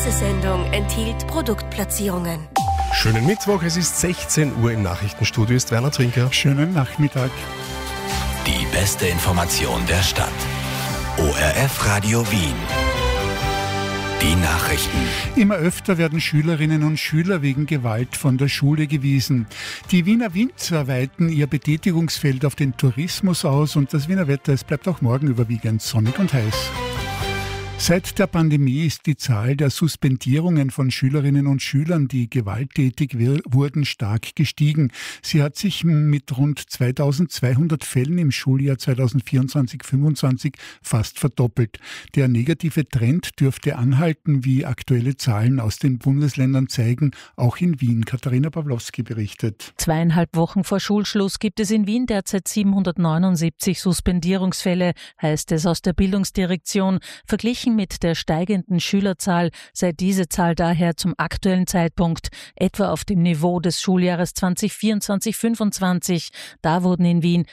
Diese Sendung enthielt Produktplatzierungen. Schönen Mittwoch, es ist 16 Uhr im Nachrichtenstudio, ist Werner Trinker. Schönen Nachmittag. Die beste Information der Stadt. ORF Radio Wien. Die Nachrichten. Immer öfter werden Schülerinnen und Schüler wegen Gewalt von der Schule gewiesen. Die Wiener Winzer weiten ihr Betätigungsfeld auf den Tourismus aus und das Wiener Wetter, es bleibt auch morgen überwiegend sonnig und heiß. Seit der Pandemie ist die Zahl der Suspendierungen von Schülerinnen und Schülern, die gewalttätig wurden, stark gestiegen. Sie hat sich mit rund 2200 Fällen im Schuljahr 2024/25 fast verdoppelt. Der negative Trend dürfte anhalten, wie aktuelle Zahlen aus den Bundesländern zeigen, auch in Wien. Katharina Pawlowski berichtet. 2,5 Wochen vor Schulschluss gibt es in Wien derzeit 779 Suspendierungsfälle, heißt es aus der Bildungsdirektion. Verglichen mit der steigenden Schülerzahl sei diese Zahl daher zum aktuellen Zeitpunkt etwa auf dem Niveau des Schuljahres 2024/25. Da wurden in Wien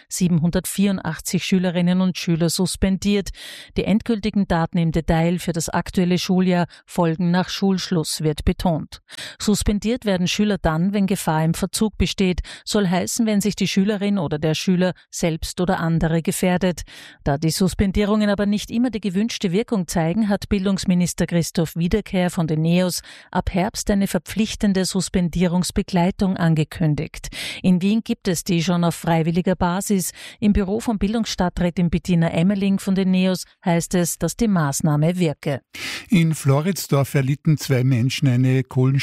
784 Schülerinnen und Schüler suspendiert. Die endgültigen Daten im Detail für das aktuelle Schuljahr folgen nach Schulschluss, wird betont. Suspendiert werden Schüler dann, wenn Gefahr im Verzug besteht, soll heißen, wenn sich die Schülerin oder der Schüler selbst oder andere gefährdet. Da die Suspendierungen aber nicht immer die gewünschte Wirkung zeigen, hat Bildungsminister Christoph Wiederkehr von den NEOS ab Herbst eine verpflichtende Suspendierungsbegleitung angekündigt. In Wien gibt es die schon auf freiwilliger Basis. Im Büro von Bildungsstadträtin Bettina Emmerling von den NEOS heißt es, dass die Maßnahme wirke. In Floridsdorf erlitten 2 Menschen eine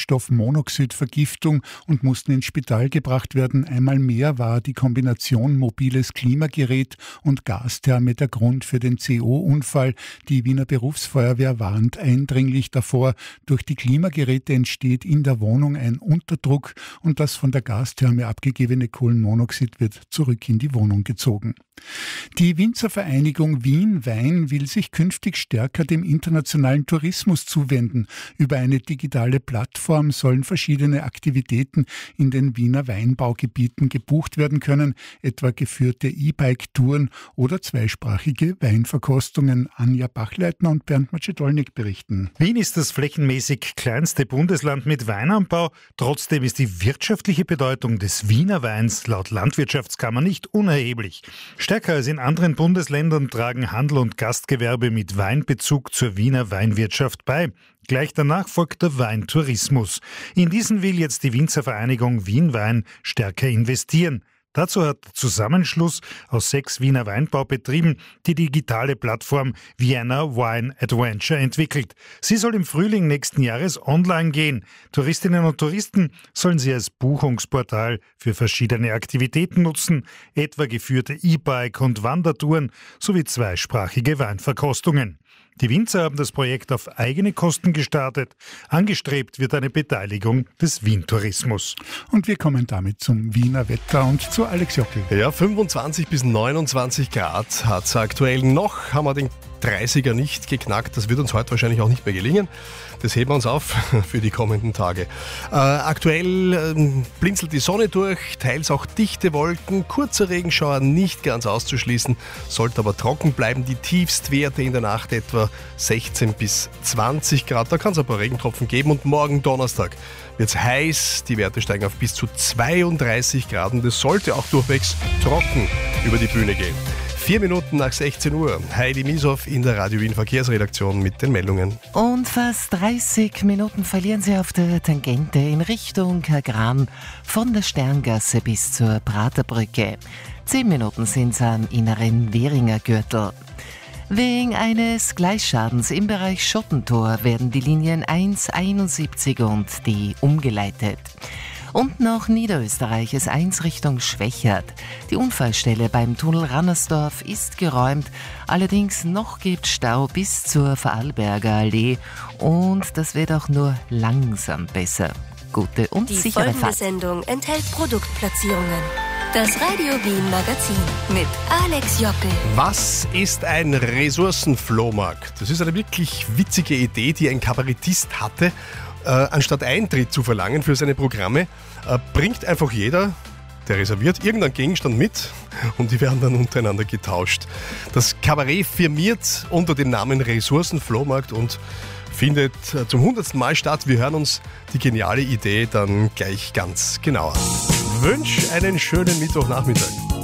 Kohlenstoffmonoxidvergiftung und mussten ins Spital gebracht werden. Einmal mehr war die Kombination mobiles Klimagerät und Gastherme der Grund für den CO-Unfall. Die Wiener Berufsfeuerwehr warnt eindringlich davor. Durch die Klimageräte entsteht in der Wohnung ein Unterdruck und das von der Gastherme abgegebene Kohlenmonoxid wird zurück in die Wohnung gezogen. Die Winzervereinigung Wien Wein will sich künftig stärker dem internationalen Tourismus zuwenden. Über eine digitale Plattform sollen verschiedene Aktivitäten in den Wiener Weinbaugebieten gebucht werden können, etwa geführte E-Bike-Touren oder zweisprachige Weinverkostungen. Anja Bachleitner und Bernd Macedolnik berichten. Wien ist das flächenmäßig kleinste Bundesland mit Weinanbau. Trotzdem ist die wirtschaftliche Bedeutung des Wiener Weins laut Landwirtschaftskammer nicht unerheblich. Stärker als in anderen Bundesländern tragen Handel und Gastgewerbe mit Weinbezug zur Wiener Weinwirtschaft bei. Gleich danach folgt der Weintourismus. In diesen will jetzt die Winzervereinigung Wien Wein stärker investieren. Dazu hat der Zusammenschluss aus 6 Wiener Weinbaubetrieben die digitale Plattform Vienna Wine Adventure entwickelt. Sie soll im Frühling nächsten Jahres online gehen. Touristinnen und Touristen sollen sie als Buchungsportal für verschiedene Aktivitäten nutzen, etwa geführte E-Bike- und Wandertouren sowie zweisprachige Weinverkostungen. Die Winzer haben das Projekt auf eigene Kosten gestartet. Angestrebt wird eine Beteiligung des Wien-Tourismus. Und wir kommen damit zum Wiener Wetter und zu Alex Jockel. Ja, 25 bis 29 Grad hat es aktuell noch. Haben wir den 30er nicht geknackt. Das wird uns heute wahrscheinlich auch nicht mehr gelingen. Das heben wir uns auf für die kommenden Tage. Aktuell blinzelt die Sonne durch, teils auch dichte Wolken, kurzer Regenschauer nicht ganz auszuschließen, sollte aber trocken bleiben. Die Tiefstwerte in der Nacht etwa 16 bis 20 Grad. Da kann es ein paar Regentropfen geben und morgen Donnerstag wird es heiß. Die Werte steigen auf bis zu 32 Grad und es sollte auch durchwegs trocken über die Bühne gehen. 4 Minuten nach 16 Uhr. Heidi Mieshoff in der Radio Wien Verkehrsredaktion mit den Meldungen. Und fast 30 Minuten verlieren Sie auf der Tangente in Richtung Kagran von der Sterngasse bis zur Praterbrücke. 10 Minuten sind es am inneren Währinger Gürtel. Wegen eines Gleisschadens im Bereich Schottentor werden die Linien 1, 71 und D umgeleitet. Und nach Niederösterreich ist 1 Richtung Schwächert. Die Unfallstelle beim Tunnel Rannersdorf ist geräumt. Allerdings noch gibt Stau bis zur Vorarlberger Allee. Und das wird auch nur langsam besser. Gute und Die sichere folgende Fahrt. Sendung enthält Produktplatzierungen. Das Radio Wien Magazin mit Alex Jockel. Was ist ein Ressourcenflohmarkt? Das ist eine wirklich witzige Idee, die ein Kabarettist hatte. Anstatt Eintritt zu verlangen für seine Programme, bringt einfach jeder, der reserviert, irgendeinen Gegenstand mit und die werden dann untereinander getauscht. Das Kabarett firmiert unter dem Namen Ressourcenflohmarkt und findet zum 100. Mal statt. Wir hören uns die geniale Idee dann gleich ganz genauer an. Wünsche einen schönen Mittwochnachmittag.